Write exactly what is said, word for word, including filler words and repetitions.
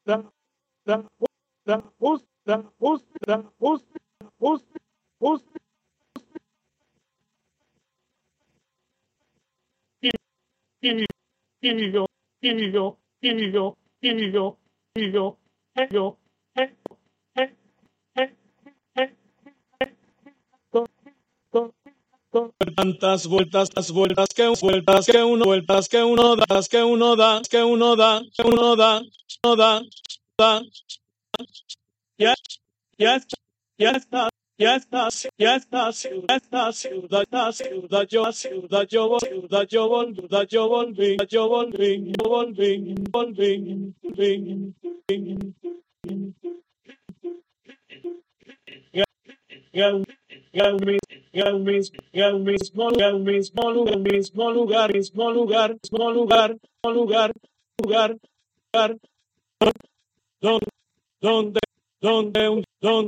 Tantas vueltas, las vueltas que vueltas que uno vueltas que uno da, que uno da, que uno da, que uno da, no da, da. Ya, ya está, ya está, ya está, ya está, ya está, ciudad, está, ciudad, yo, ciudad, yo, ciudad, yo volví, ciudad, yo volví, yo volví, yo volví, volví, volví, volví. El, el, el, mismo, el mismo, el mismo lugar, mismo lugar, mismo lugar, mismo lugar, lugar, lugar, lugar, donde, donde, donde, donde